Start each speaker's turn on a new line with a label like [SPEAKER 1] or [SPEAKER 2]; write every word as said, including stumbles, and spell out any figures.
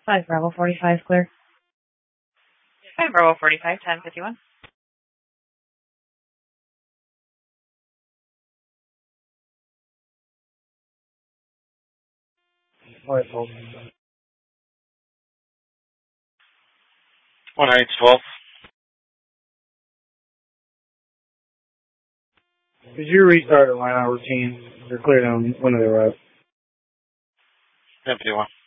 [SPEAKER 1] five Bravo forty-five, clear.
[SPEAKER 2] five Bravo forty-five, ten fifty-one.
[SPEAKER 3] All right, folks.
[SPEAKER 4] one eight twelve.
[SPEAKER 3] Did you restart a line out routine? They're cleared on when they arrive.
[SPEAKER 4] ten fifty-one.